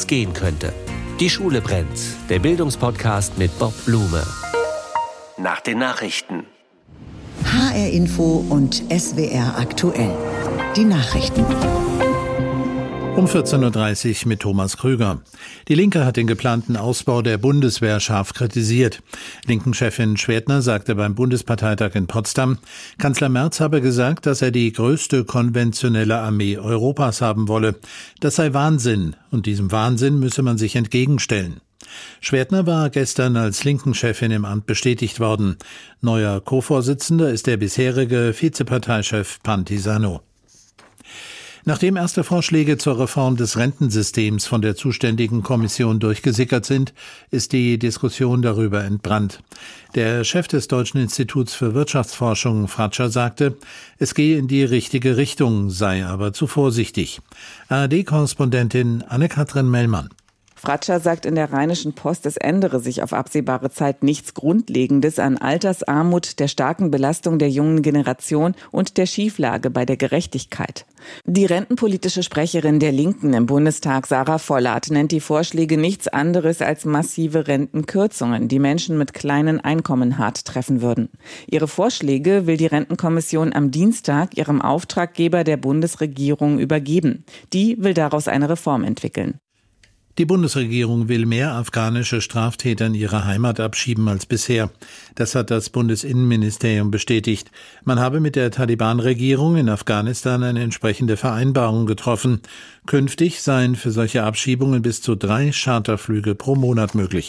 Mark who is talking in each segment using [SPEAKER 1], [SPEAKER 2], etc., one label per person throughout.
[SPEAKER 1] es gehen könnte. Die Schule brennt, der Bildungspodcast mit Bob Blume. Nach den Nachrichten.
[SPEAKER 2] HR Info und SWR aktuell. Die Nachrichten.
[SPEAKER 3] Um 14.30 Uhr mit Thomas Krüger. Die Linke hat den geplanten Ausbau der Bundeswehr scharf kritisiert. Linken-Chefin Schwertner sagte beim Bundesparteitag in Potsdam, Kanzler Merz habe gesagt, dass er die größte konventionelle Armee Europas haben wolle. Das sei Wahnsinn und diesem Wahnsinn müsse man sich entgegenstellen. Schwertner war gestern als Linken-Chefin im Amt bestätigt worden. Neuer Co-Vorsitzender ist der bisherige Vizeparteichef Pantisano. Nachdem erste Vorschläge zur Reform des Rentensystems von der zuständigen Kommission durchgesickert sind, ist die Diskussion darüber entbrannt. Der Chef des Deutschen Instituts für Wirtschaftsforschung, Fratscher, sagte, es gehe in die richtige Richtung, sei aber zu vorsichtig. ARD-Korrespondentin Anne-Kathrin Mellmann.
[SPEAKER 4] Fratscher sagt in der Rheinischen Post, es ändere sich auf absehbare Zeit nichts Grundlegendes an Altersarmut, der starken Belastung der jungen Generation und der Schieflage bei der Gerechtigkeit. Die rentenpolitische Sprecherin der Linken im Bundestag, Sarah Vollert, nennt die Vorschläge nichts anderes als massive Rentenkürzungen, die Menschen mit kleinen Einkommen hart treffen würden. Ihre Vorschläge will die Rentenkommission am Dienstag ihrem Auftraggeber der Bundesregierung übergeben. Die will daraus eine Reform entwickeln.
[SPEAKER 3] Die Bundesregierung will mehr afghanische Straftäter in ihre Heimat abschieben als bisher. Das hat das Bundesinnenministerium bestätigt. Man habe mit der Taliban-Regierung in Afghanistan eine entsprechende Vereinbarung getroffen. Künftig seien für solche Abschiebungen bis zu 3 Charterflüge pro Monat möglich.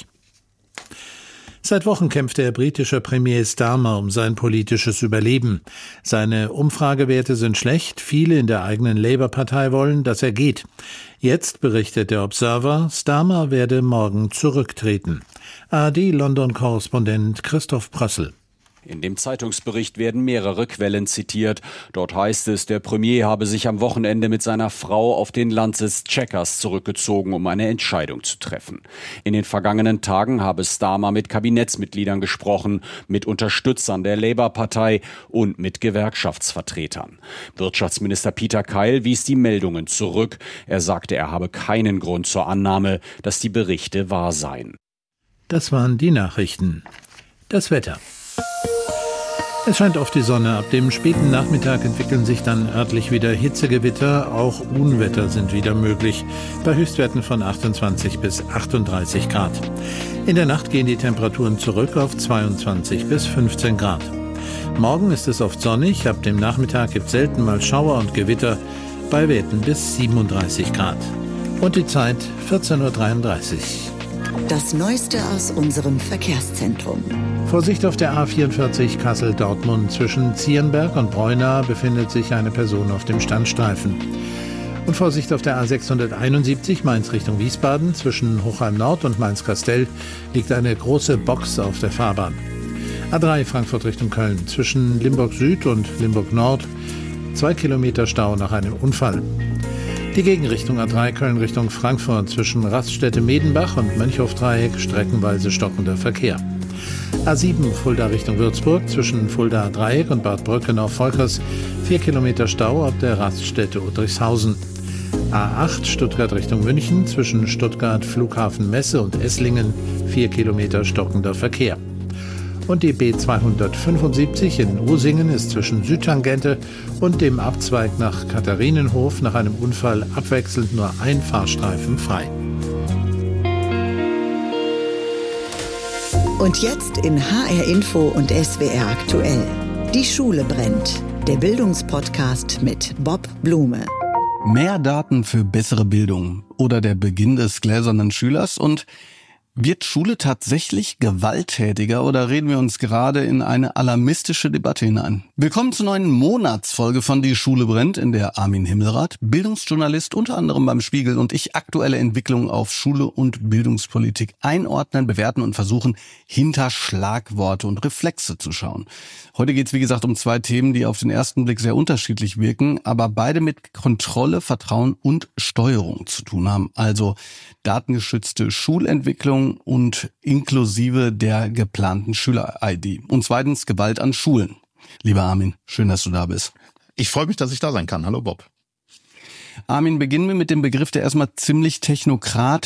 [SPEAKER 3] Seit Wochen kämpft der britische Premier Starmer um sein politisches Überleben. Seine Umfragewerte sind schlecht. Viele in der eigenen Labour-Partei wollen, dass er geht. Jetzt berichtet der Observer, Starmer werde morgen zurücktreten. ARD-London-Korrespondent Christoph Prössel.
[SPEAKER 5] In dem Zeitungsbericht werden mehrere Quellen zitiert. Dort heißt es, der Premier habe sich am Wochenende mit seiner Frau auf den Landsitz Chequers zurückgezogen, um eine Entscheidung zu treffen. In den vergangenen Tagen habe Starmer mit Kabinettsmitgliedern gesprochen, mit Unterstützern der Labour-Partei und mit Gewerkschaftsvertretern. Wirtschaftsminister Peter Keil wies die Meldungen zurück. Er sagte, er habe keinen Grund zur Annahme, dass die Berichte wahr seien.
[SPEAKER 3] Das waren die Nachrichten. Das Wetter. Es scheint oft die Sonne. Ab dem späten Nachmittag entwickeln sich dann örtlich wieder Hitzegewitter. Auch Unwetter sind wieder möglich. Bei Höchstwerten von 28 bis 38 Grad. In der Nacht gehen die Temperaturen zurück auf 22 bis 15 Grad. Morgen ist es oft sonnig. Ab dem Nachmittag gibt es selten mal Schauer und Gewitter. Bei Werten bis 37 Grad. Und die Zeit 14.33 Uhr.
[SPEAKER 2] Das Neueste aus unserem Verkehrszentrum.
[SPEAKER 3] Vorsicht auf der A44 Kassel-Dortmund. Zwischen Zierenberg und Breunau befindet sich eine Person auf dem Standstreifen. Und Vorsicht auf der A671 Mainz Richtung Wiesbaden. Zwischen Hochheim-Nord und Mainz-Kastell liegt eine große Box auf der Fahrbahn. A3 Frankfurt Richtung Köln. Zwischen Limburg-Süd und Limburg-Nord 2 Kilometer Stau nach einem Unfall. Die Gegenrichtung A3 Köln Richtung Frankfurt. Zwischen Raststätte-Medenbach und Mönchhof-Dreieck streckenweise stockender Verkehr. A7 Fulda Richtung Würzburg, zwischen Fulda Dreieck und Bad Brückenau-Volkers 4 Kilometer Stau ab der Raststätte Udrichshausen. A8 Stuttgart Richtung München, zwischen Stuttgart Flughafen Messe und Esslingen 4 Kilometer stockender Verkehr. Und die B275 in Usingen ist zwischen Südtangente und dem Abzweig nach Katharinenhof nach einem Unfall abwechselnd nur ein Fahrstreifen frei.
[SPEAKER 2] Und jetzt in HR Info und SWR aktuell. Die Schule brennt. Der Bildungspodcast mit Bob Blume.
[SPEAKER 6] Mehr Daten für bessere Bildung oder der Beginn des gläsernen Schülers. Und wird Schule tatsächlich gewalttätiger oder reden wir uns gerade in eine alarmistische Debatte hinein? Willkommen zur neuen Monatsfolge von Die Schule brennt, in der Armin Himmelrath, Bildungsjournalist unter anderem beim Spiegel, und ich aktuelle Entwicklungen auf Schule und Bildungspolitik einordnen, bewerten und versuchen, hinter Schlagworte und Reflexe zu schauen. Heute geht es, wie gesagt, um 2 Themen, die auf den ersten Blick sehr unterschiedlich wirken, aber beide mit Kontrolle, Vertrauen und Steuerung zu tun haben. Also datengeschützte Schulentwicklung und inklusive der geplanten Schüler-ID. Und zweitens Gewalt an Schulen. Lieber Armin, schön, dass du da bist.
[SPEAKER 7] Ich freue mich, dass ich da sein kann. Hallo Bob.
[SPEAKER 6] Armin, beginnen wir mit dem Begriff, der erstmal ziemlich technokratisch